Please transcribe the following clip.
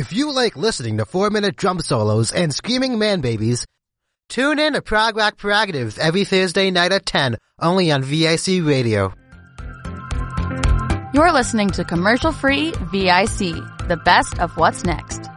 If you like listening to 4-minute drum solos and screaming man babies, tune in to Prog Rock Prerogatives every Thursday night at 10, only on VIC Radio. You're listening to commercial-free VIC, the best of what's next.